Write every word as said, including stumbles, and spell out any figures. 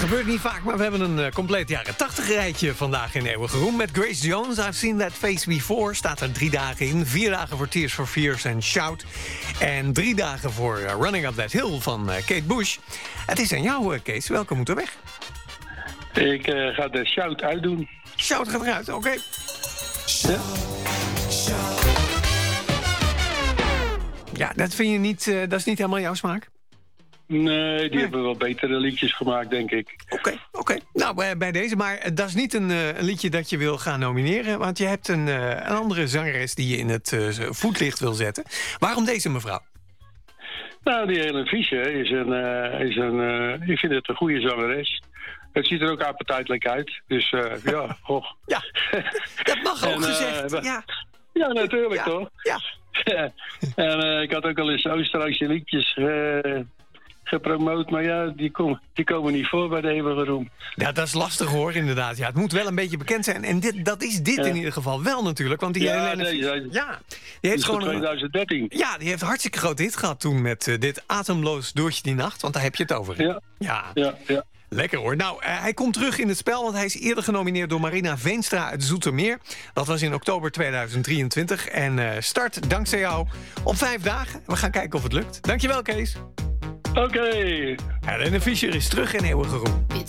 Gebeurt niet vaak, maar we hebben een uh, compleet jaren tachtig rijtje vandaag in Eeuwige Roem. Met Grace Jones, I've Seen That Face Before, staat er drie dagen in. Vier dagen voor Tears for Fears en Shout. En drie dagen voor uh, Running Up That Hill van uh, Kate Bush. Het is aan jou, uh, Kees. Welke moet er weg? Ik uh, ga de Shout uitdoen. Shout gaat eruit, oké. Okay. Ja. ja, dat vind je niet, uh, dat is niet helemaal jouw smaak? Nee, die nee. hebben wel betere liedjes gemaakt, denk ik. Oké, okay, oké. Okay. Nou, bij deze. Maar dat is niet een, een liedje dat je wil gaan nomineren. Want je hebt een, een andere zangeres die je in het uh, voetlicht wil zetten. Waarom deze mevrouw? Nou, die Helen Fischer is een... Uh, is een uh, ik vind het een goede zangeres. Het ziet er ook appetijtelijk uit. Dus uh, ja, goh. Ja, dat mag ook en, gezegd. Uh, ja. ja, natuurlijk ja. toch? Ja. en uh, ik had ook al eens Oostenrijkse liedjes... Uh, gepromoot, maar ja, die, kom, die komen niet voor bij de Eeuwige Roem. Ja, dat is lastig hoor, inderdaad. Ja, het moet wel een beetje bekend zijn. En dit, dat is dit ja. in ieder geval wel natuurlijk. Want die ja, Helene nee, Fischer, ja, die heeft gewoon twintig dertien. Een, ja, die heeft een hartstikke groot hit gehad toen met uh, dit Atemloos Doortje die Nacht. Want daar heb je het over. Ja, ja. ja, ja. Lekker hoor. Nou, uh, hij komt terug in het spel, want hij is eerder genomineerd door Marina Veenstra uit Zoetermeer. Dat was in oktober tweeduizend drieëntwintig. En uh, start dankzij jou op vijf dagen. We gaan kijken of het lukt. Dankjewel, Kees. Oké. Okay. Helene Fischer is terug in Eeuwige Roem.